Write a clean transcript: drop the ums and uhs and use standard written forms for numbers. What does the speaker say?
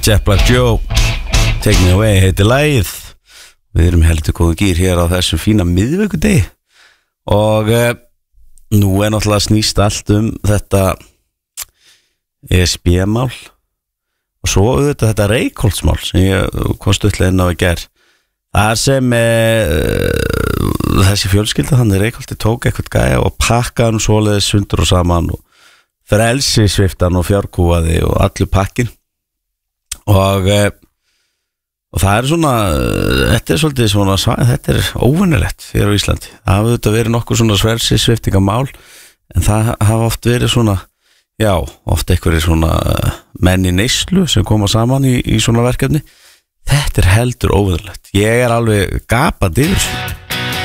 Jet Black Joe, Take Me Away heitir lagið. Við erum heldur góðu gýr hér á þessum fína miðvikudegi. Og nú náttúrulega snýst allt þetta ESB-mál. Og svo auðvitað þetta Reykholtsmál sem ég kom stuttlega inn á í gær. Það sem þessi fjölskylda, hann Reykholti tók eitthvað gæja og pakkaði hann svoleiðis sundur og saman og frelsi sviftan og fjárkúaði og allur pakkin. Og það svona, þetta svolítið svona, þetta óvinnilegt hér á Íslandi. Það hafa auðvitað verið nokkuð svona frelsi sviftingamál, en það hafa oft verið svona, já, oft einhverjir svona menn í neyslu sem koma saman í svona verkefni. Þetta heldur óvinnilegt. Ég alveg gapandi yfir þessu.